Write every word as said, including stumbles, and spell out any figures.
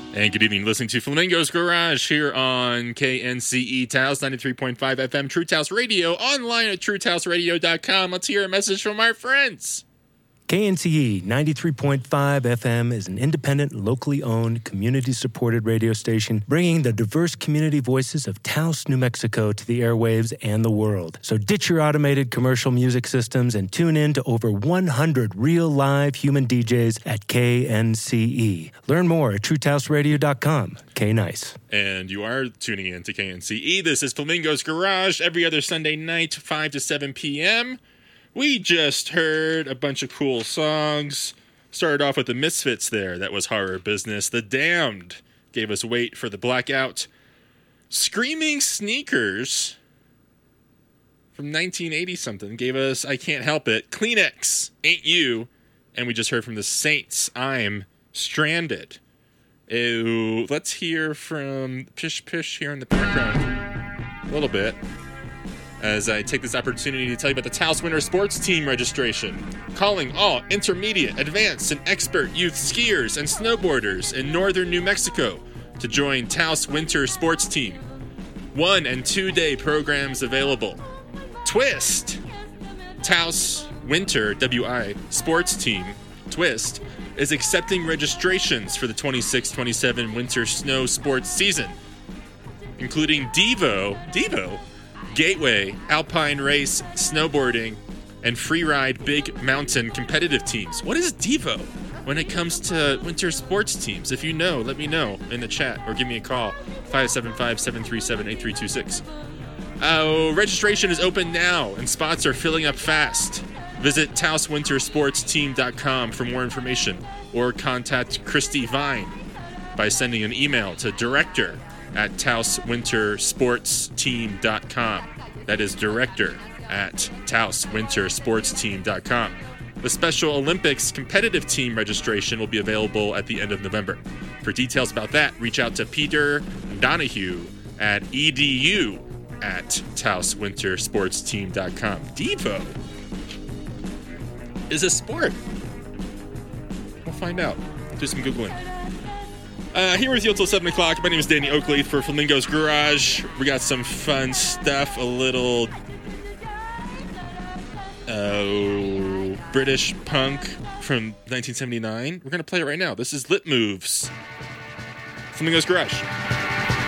And good evening, listening to Flamingo's Garage here on K N C E Taos, ninety-three point five F M, True Taos Radio, online at true taos radio dot com. Let's hear a message from our friends. K N C E ninety-three point five F M is an independent, locally owned, community-supported radio station bringing the diverse community voices of Taos, New Mexico to the airwaves and the world. So ditch your automated commercial music systems and tune in to over one hundred real live human D Js at K N C E. Learn more at true taos radio dot com. K-Nice. And you are tuning in to K N C E. This is Flamingo's Garage every other Sunday night, five to seven p.m., We just heard a bunch of cool songs. Started off with the Misfits there. That was Horror Business. The Damned gave us Wait for the Blackout. Screaming Sneakers from nineteen eighty-something gave us I Can't Help It. Kleenex, Ain't You. And we just heard from the Saints, I'm Stranded. Ew. Let's hear from Pish Pish here in the background a little bit, as I take this opportunity to tell you about the Taos Winter Sports Team registration. Calling all intermediate, advanced, and expert youth skiers and snowboarders in northern New Mexico to join Taos Winter Sports Team. One- and two-day programs available. Twist! Taos Winter, W I, Sports Team, Twist, is accepting registrations for the twenty-six twenty-seven winter snow sports season, including Devo, Devo? Gateway, Alpine Race, Snowboarding, and Freeride Big Mountain competitive teams. What is Devo when it comes to winter sports teams? If you know, let me know in the chat or give me a call, five seven five, seven three seven, eight three two six. Uh, registration is open now, and spots are filling up fast. Visit taos winter sports team dot com for more information, or contact Christy Vine by sending an email to director at taos winter sports team dot com. That is director at taos winter sports team dot com. The Special Olympics competitive team registration will be available at the end of November. For details about that, reach out to Peter Donahue at edu at taos winter sports team dot com. Devo is a sport. We'll find out. Do some Googling. Uh, here with you until seven o'clock. My name is Danny Oakley for Flamingo's Garage. We got some fun stuff, a little uh, British punk from nineteen seventy-nine. We're going to play it right now. This is Lip Moves. Flamingo's Garage.